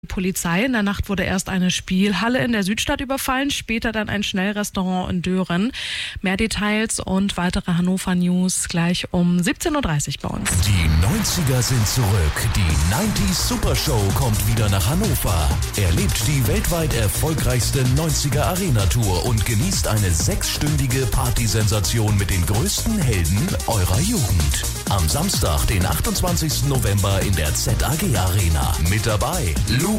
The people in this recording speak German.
Polizei. In der Nacht wurde erst eine Spielhalle in der Südstadt überfallen, später dann ein Schnellrestaurant in Dören. Mehr Details und weitere Hannover News gleich um 17.30 Uhr bei uns. Die 90er sind zurück. Die 90s Super Show kommt wieder nach Hannover. Erlebt die weltweit erfolgreichste 90er Arena Tour und genießt eine 6-stündige Partysensation mit den größten Helden eurer Jugend. Am Samstag, den 28. November in der ZAG Arena. Mit dabei Lou